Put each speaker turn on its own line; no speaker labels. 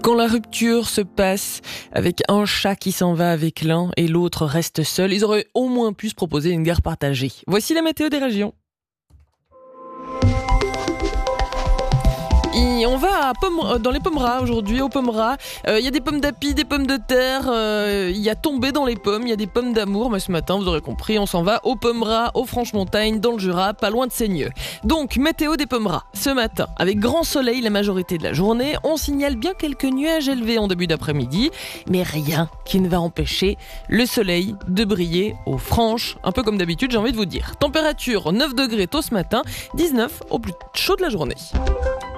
Quand la rupture se passe avec un chat qui s'en va avec l'un et l'autre reste seul, ils auraient au moins pu se proposer une gare partagée. Voici la météo des régions. Et on va dans les Pommeras aujourd'hui, au Pommeras. Il y a des pommes d'api, des pommes de terre, il y a tombé dans les pommes, il y a des pommes d'amour. Mais ce matin, vous aurez compris, on s'en va au Pommeras, aux Franches-Montagnes, dans le Jura, pas loin de Seigneux. Donc, météo des Pommeras. Ce matin, avec grand soleil la majorité de la journée, on signale bien quelques nuages élevés en début d'après-midi, mais rien qui ne va empêcher le soleil de briller aux Franches. Un peu comme d'habitude, j'ai envie de vous dire. Température 9 degrés tôt ce matin, 19 au plus chaud de la journée.